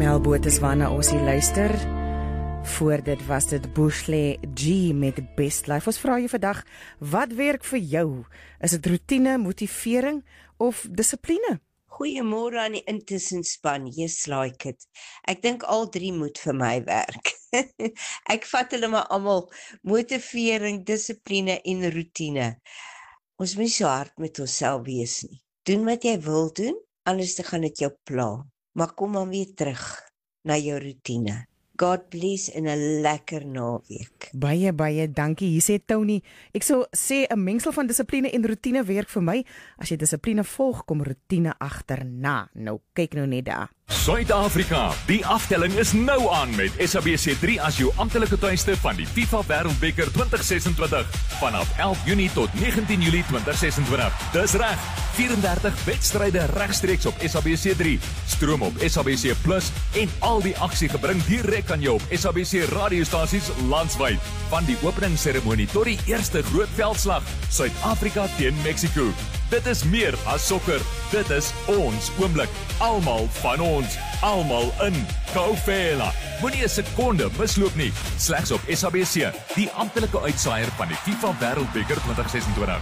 Melboot is waarna ons hier luister. Voor dit was dit Bushley G met Best Life. Ons vra jou vandag, wat werk vir jou? Is dit routine, motivering of dissipline? Goeiemôre aan die intussenspan, yes like it. Ek dink al drie moet vir my werk. Ek vat hulle maar almal, motivering, dissipline en routine. Ons moet nie so hard met onsself wees nie. Doen wat jy wil doen, anders dan gaan dit jou pla. Maar kom maar weer terug na jou routine. God bless en 'n lekker naweek. Baie dankie. Hier sê Tony, ek sou sê 'n mengsel van dissipline en routine werk vir my. As jy dissipline volg, kom routine agterna. Nou kyk nou net daar. Suid-Afrika, die aftelling is nou aan met SABC3 as jou amptelike tuiste van die FIFA Wêreldbeker 2026 vanaf 11 Junie tot 19 Julie 2026. Dis reg, 34 wedstryde regstreeks op SABC3, stroom op SABC Plus en al die aksie gebring direk aan jou op SABC radiostasies landwyd. Van die openingsseremonie tot die eerste groot veldslag, Suid-Afrika teen Mexico. Dit is meer as sokker, dit is ons oomblik. Almal van ons, almal in Kaufela. Moenie 'n sekonde misloop nie, slegs op SABC, die amptelike uitsaaier van die FIFA Wêreldbeker 2026.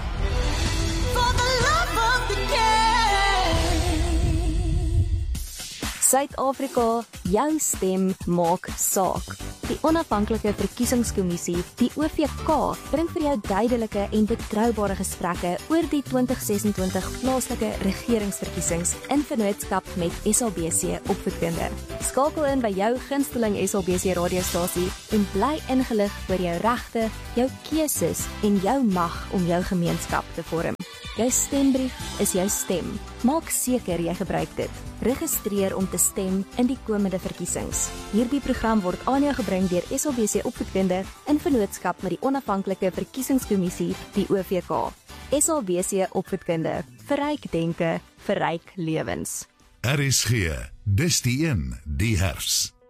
Suid-Afrika, jou stem maak saak. Die onafhanklike verkiesingskommissie, die OVK, bring vir jou duidelike en betroubare gesprekke oor die 2026 plaaslike regeringsverkiesings in vennootskap met SABC Opvoedkunde. Skakel in by jou gunsteling SABC radiostasie en bly ingelig oor jou regte, jou keuses en jou mag om jou gemeenskap te vorm. Jou stembrief is jou stem. Maak seker jy gebruik dit. Registreer om te stem in die komende verkiesings. Hierdie program word aan jou gebring deur SABC Opvoedkunde in vennootskap met die onafhanklike verkiesingskommissie, die OVK. SABC Opvoedkunde, verryk denke, verryk lewens. RSG, dis die een, die hers.